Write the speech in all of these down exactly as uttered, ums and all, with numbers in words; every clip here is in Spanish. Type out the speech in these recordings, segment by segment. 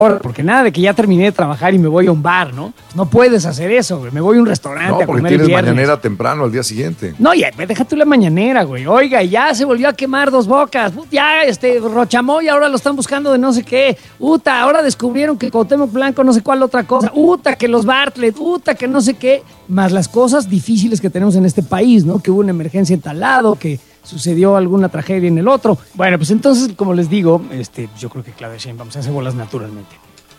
porque nada de que ya terminé de trabajar y me voy a un bar, ¿no? No puedes hacer eso, güey. Me voy a un restaurante no, a comer el porque tienes viernes. mañanera temprano al día siguiente. No, ya, deja tú la mañanera, güey. Oiga, ya se volvió a quemar Dos Bocas. Ya, este, Rochamoya ahora lo están buscando de no sé qué. Uta, ahora descubrieron que Cuauhtémoc Blanco no sé cuál otra cosa. Uta, que los Bartlett. Uta, que no sé qué. Más las cosas difíciles que tenemos en este país, ¿no? Que hubo una emergencia en tal lado, que sucedió alguna tragedia en el otro. Bueno, pues entonces, como les digo, este, yo creo que Claudia Sheinbaum se hace bolas naturalmente.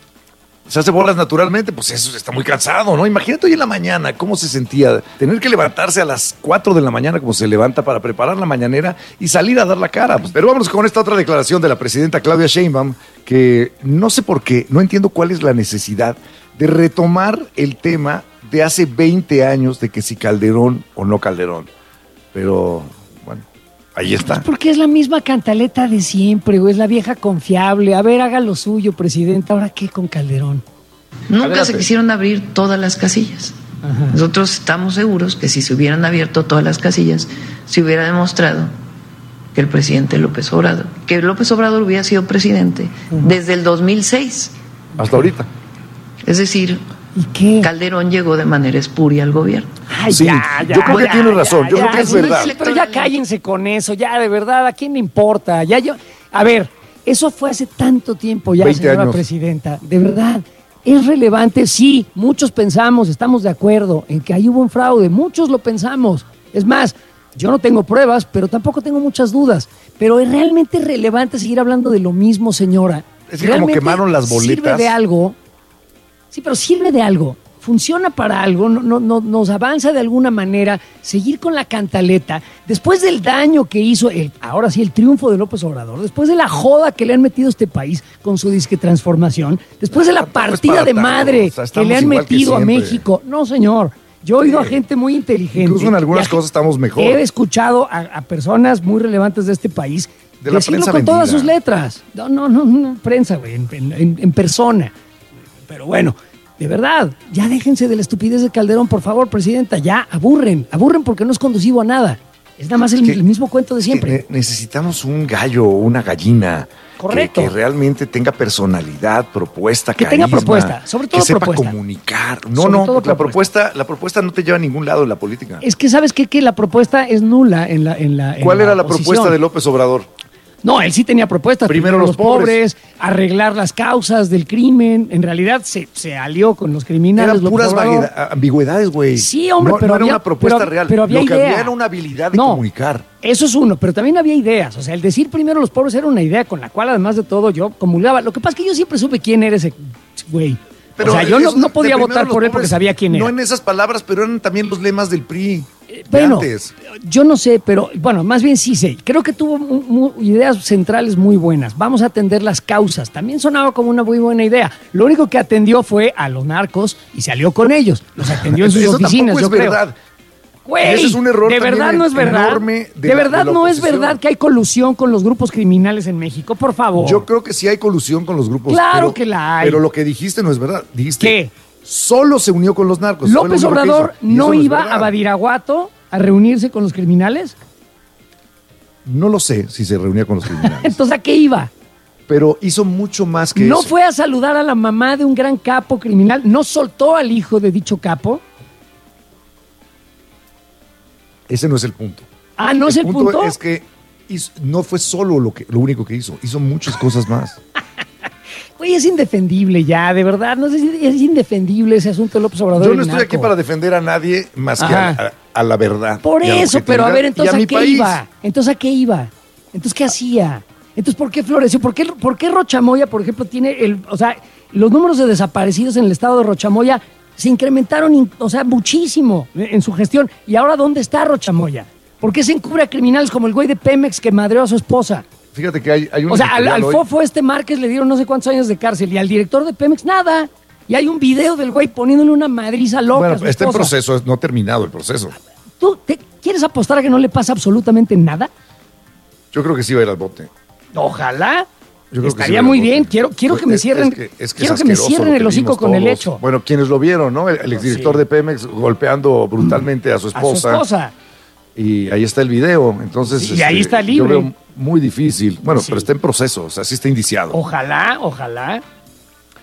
Se hace bolas naturalmente, pues eso está muy cansado, ¿no? Imagínate hoy en la mañana cómo se sentía tener que levantarse a las cuatro de la mañana como se levanta para preparar la mañanera y salir a dar la cara. Pero vámonos con esta otra declaración de la presidenta Claudia Sheinbaum, que no sé por qué, no entiendo cuál es la necesidad de retomar el tema de hace veinte años de que si Calderón o no Calderón. Pero, bueno, ahí está. Pues porque es la misma cantaleta de siempre, güey, es la vieja confiable. A ver, haga lo suyo, presidenta. ¿Ahora qué con Calderón? Nunca Adelante. se quisieron abrir todas las casillas. Ajá. Nosotros estamos seguros que si se hubieran abierto todas las casillas, se hubiera demostrado que el presidente López Obrador, que López Obrador hubiera sido presidente uh-huh. desde el dos mil seis. Hasta ahorita. Es decir, ¿y qué? Calderón llegó de manera espuria al gobierno. Ay, sí, ya, ya, yo creo ya, que tiene razón, ya, yo ya, creo que es sí, verdad. Sí, pero ya cállense con eso, ya, de verdad, ¿a quién le importa? Ya yo, a ver, eso fue hace tanto tiempo ya, señora años. Presidenta, de verdad. ¿Es relevante? Sí, muchos pensamos, estamos de acuerdo en que ahí hubo un fraude, muchos lo pensamos. Es más, yo no tengo pruebas, pero tampoco tengo muchas dudas. Pero ¿es realmente relevante seguir hablando de lo mismo, señora? Es que como quemaron las boletas. ¿Sirve de algo? Sí, pero sirve de algo. Funciona para algo, no, no, no, nos avanza de alguna manera seguir con la cantaleta, después del daño que hizo, el, ahora sí, el triunfo de López Obrador, después de la joda que le han metido a este país con su disque transformación, después de la partida de madre o sea, que le han metido que a México. No, señor, yo he oído sí. a gente muy inteligente. Incluso en algunas cosas estamos mejor. He escuchado a, a personas muy relevantes de este país de la decirlo prensa con vendida. Todas sus letras. No, no, no, no prensa, güey, en, en, en persona. Pero bueno, de verdad, ya déjense de la estupidez de Calderón, por favor, presidenta, ya aburren, aburren porque no es conducivo a nada. Es nada más el, el mismo cuento de siempre. Ne- necesitamos un gallo, una gallina. Correcto. Que, que realmente tenga personalidad, propuesta, que carisma. tenga propuesta, sobre todo que sepa propuesta. comunicar. No, sobre no, todo la propuesta, la propuesta no te lleva a ningún lado en la política. Es que sabes qué? Que la propuesta es nula en la en la en ¿Cuál la era la oposición. propuesta de López Obrador? No, él sí tenía propuestas. Primero, Primero los los pobres, pobres, arreglar las causas del crimen. En realidad se, se alió con los criminales. Eran puras vaguedad, ambigüedades, güey. Sí, hombre, no, pero no había, era una propuesta pero, real. Pero había Lo que idea. había era una habilidad de no, comunicar. Eso es uno, pero también había ideas. O sea, el decir primero los pobres era una idea con la cual, además de todo, yo comulgaba. Lo que pasa es que yo siempre supe quién era ese güey. Pero o sea, yo no, no podía votar por él porque sabía quién era. No en esas palabras, pero eran también los lemas del P R I. Eh, bueno, antes. Yo no sé, pero bueno, más bien sí sé. Creo que tuvo mu- mu- ideas centrales muy buenas. Vamos a atender las causas. También sonaba como una muy buena idea. Lo único que atendió fue a los narcos y se alió con ellos. Los atendió en sus Eso oficinas, tampoco yo es creo. verdad. Güey, ese es un error de verdad no es verdad. De, de, verdad la, de la no es verdad que hay colusión con los grupos criminales en México, por favor. Yo creo que sí hay colusión con los grupos. Claro pero, que la hay. Pero lo que dijiste no es verdad. Dijiste, ¿qué? Solo se unió con los narcos. López Obrador no, no iba a Badiraguato a reunirse con los criminales. No lo sé si se reunía con los criminales. Entonces, ¿a qué iba? Pero hizo mucho más que no eso. No fue a saludar a la mamá de un gran capo criminal, no soltó al hijo de dicho capo. Ese no es el punto. Ah, ¿no el es el punto? punto? Es que hizo, no fue solo lo, que, lo único que hizo, hizo muchas cosas más. Güey, es indefendible ya, de verdad, no sé si es indefendible ese asunto de López Obrador. Yo no estoy aquí para defender a nadie más Ajá. que a, a, a la verdad. Por eso, pero a ver, entonces, ¿a, ¿a qué país? iba? Entonces, ¿a qué iba? Entonces, ¿qué hacía? Entonces, ¿por qué floreció? ¿Por qué, por qué Rochamoya, por ejemplo, tiene el, o sea, los números de desaparecidos en el estado de Rochamoya se incrementaron, o sea, muchísimo en su gestión? ¿Y ahora dónde está Rochamoya? ¿Por qué se encubre a criminales como el güey de Pemex que madreó a su esposa? Fíjate que hay, hay un... O sea, al, al fofo este Márquez le dieron no sé cuántos años de cárcel y al director de Pemex nada. Y hay un video del güey poniéndole una madriza loca Bueno, a su está en esposa. proceso, no ha terminado el proceso. ¿Tú te, quieres apostar a que no le pasa absolutamente nada? Yo creo que sí va a ir al bote. Ojalá. Yo creo Estaría que sí muy bien. Quiero, quiero que me cierren, es que, es que quiero es que me cierren el hocico con todos. el hecho. Bueno, quienes lo vieron, ¿no? El, el exdirector sí. de Pemex golpeando brutalmente a su esposa. A su esposa. Y ahí está el video. Entonces, sí, y este, ahí está libre. Yo veo muy difícil. Bueno, sí. pero está en proceso, o sea, sí está indiciado. Ojalá, ojalá.